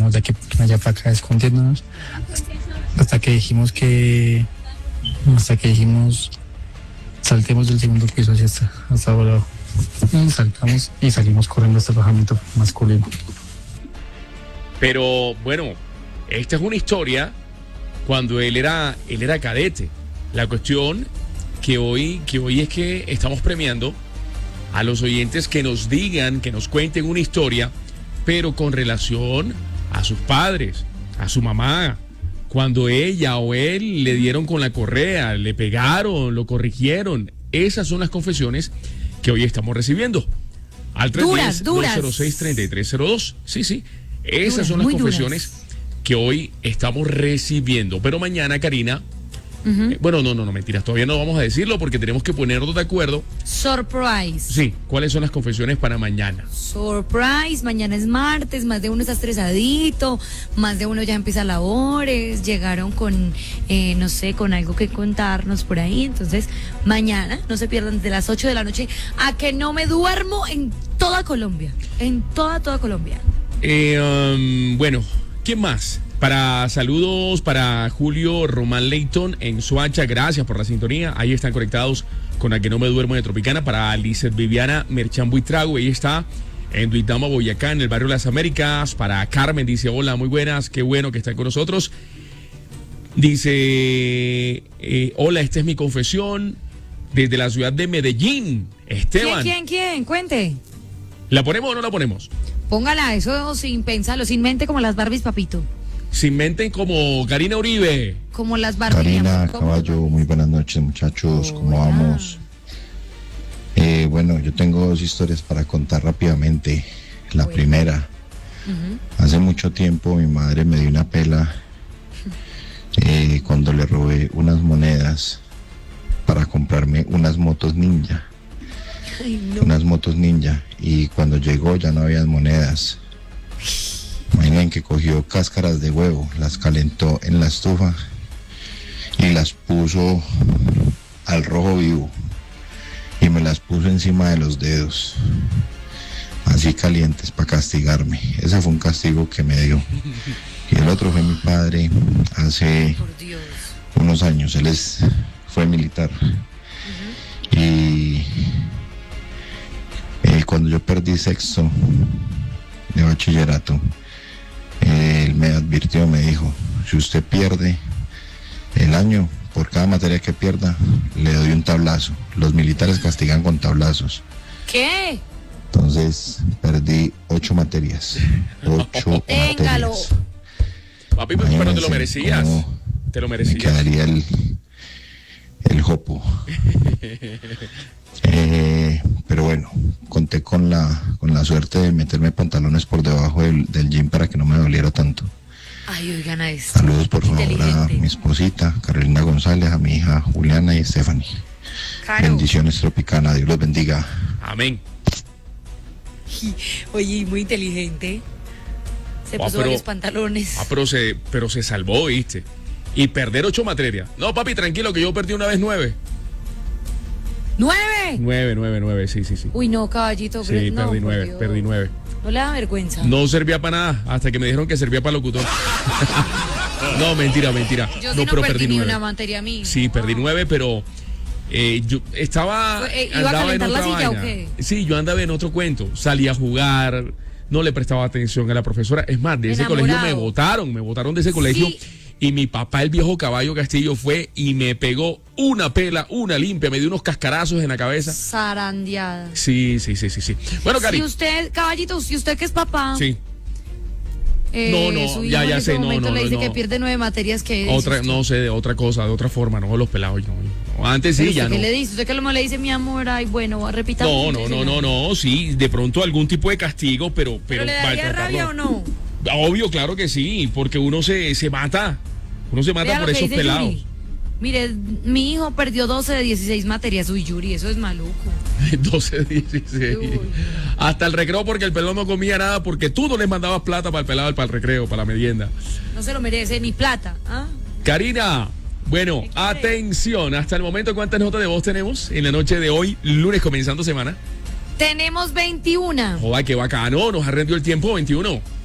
salimos de aquí por allá para acá escondiéndonos hasta que dijimos saltemos del segundo piso hasta abajo. Y saltamos y salimos corriendo hasta el alojamiento masculino. Pero bueno, esta es una historia cuando él era cadete. La cuestión que hoy es que estamos premiando a los oyentes que nos digan, que nos cuenten una historia, pero con relación a sus padres, a su mamá, cuando ella o él le dieron con la correa, le pegaron, lo corrigieron. Esas son las confesiones que hoy estamos recibiendo. Al 310-206-3302. Sí. Esas son las confesiones que hoy estamos recibiendo. Pero mañana, Karina, bueno, no, mentiras, todavía no vamos a decirlo porque tenemos que ponernos de acuerdo. Surprise. Sí, ¿cuáles son las confesiones para mañana? Surprise, mañana es martes, más de uno está estresadito, más de uno ya empieza labores, llegaron con, no sé, con algo que contarnos por ahí. Entonces, mañana, no se pierdan desde las 8 de la noche, a que no me duermo en toda Colombia, en toda Colombia. Bueno, ¿quién más? Saludos para Julio Román Leighton en Soacha, gracias por la sintonía. Ahí están conectados con A que no me duermo de Tropicana. Para Lizeth Viviana Merchan Buitrago, ella está en Duitama, Boyacá, en el barrio Las Américas. Para Carmen, dice: hola, muy buenas, qué bueno que están con nosotros. Dice: hola, esta es mi confesión desde la ciudad de Medellín. Esteban. ¿Quién? Cuente. ¿La ponemos o no la ponemos? Póngala, eso sin pensarlo, sin mente, como las Barbies, papito. Sin mente, como Karina Uribe. Como las Barbies. Karina, Caballo, muy buenas noches, muchachos. ¿Cómo vamos? Bueno, yo tengo dos historias para contar rápidamente. La primera, hace mucho tiempo mi madre me dio una pela cuando le robé unas monedas para comprarme unas motos ninja. Ay, no. Unas motos ninja, y cuando llegó ya no había monedas. Imaginen que cogió cáscaras de huevo, las calentó en la estufa y las puso al rojo vivo y me las puso encima de los dedos, así calientes, para castigarme. Ese fue un castigo que me dio. Y el otro fue mi padre hace unos años. Él fue militar. Y cuando yo perdí sexto de bachillerato, él me advirtió, me dijo: si usted pierde el año, por cada materia que pierda, le doy un tablazo. Los militares castigan con tablazos. ¿Qué? Entonces perdí 8 materias. 8 Téngalo. materias. Papi, pero te lo merecías. Te lo merecías. Me quedaría el jopo. Pero bueno, conté con la suerte de meterme pantalones por debajo del jean para que no me doliera tanto. Ay, oigan a esto. Saludos por favor a mi esposita Carolina González, a mi hija Juliana y Stephanie. Caro. Bendiciones, Tropicana, Dios los bendiga. Amén. Oye, muy inteligente. Se puso varios pantalones. Pero se salvó, ¿viste? Y perder 8 materias. No, papi, tranquilo, que yo perdí una vez 9. ¡9! 9, sí. Uy, no, caballito. Sí, no, perdí 9. ¿No le da vergüenza? No servía para nada, hasta que me dijeron que servía para locutor. No, mentira. Yo sí no perdí ni una materia mía. Sí, perdí 9, pero yo estaba... ¿Iba a calentar la silla o qué? Sí, yo andaba en otro cuento. Salí a jugar, no le prestaba atención a la profesora. Es más, de ese colegio me votaron de ese colegio. Sí. Y mi papá, el viejo Caballo Castillo, fue y me pegó una pela, una limpia, me dio unos cascarazos en la cabeza. Zarandeada. Sí. Bueno, Cari. Si usted, caballito, si usted que es papá. Sí. Su hijo ya en sé, ese momento le dice no. que pierde 9 materias, que Otra, no sé, de otra cosa, de otra forma, no, los pelados, no. Antes sí, ya no. ¿Qué le dice? ¿Usted qué le dice, mi amor? Ay, bueno, repita. No, sí, de pronto algún tipo de castigo, pero ¿Le daría rabia o no? Obvio, claro que sí, porque uno se mata. Uno se mata por esos pelados. Yuri. Mire, mi hijo perdió 12 de 16 materias. Uy, Yuri, eso es maluco. 12 de 16. Uy. Hasta el recreo, porque el pelado no comía nada, porque tú no le mandabas plata para el pelado, para el recreo, para la merienda. No se lo merece, ni plata. ¿Ah? Karina, bueno, atención. Hasta el momento, ¿cuántas notas de voz tenemos en la noche de hoy, lunes comenzando semana? Tenemos 21. Joder, qué bacano, nos ha rendido el tiempo, 21.